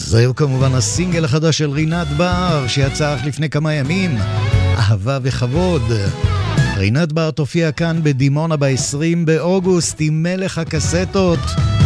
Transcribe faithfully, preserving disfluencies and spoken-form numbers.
זהו כמובן הסינגל החדש של רינת בר שיצא אך לפני כמה ימים, אהבה וכבוד. רינת בר תופיע כאן בדימונה ב-עשרים באוגוסט עם מלך הקסטות.